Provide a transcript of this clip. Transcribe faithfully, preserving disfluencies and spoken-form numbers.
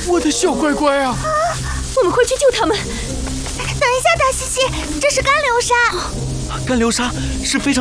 我的小乖乖啊！ 啊，我们快去救他们！等一下，大西西，这是干流沙。 干流沙是非常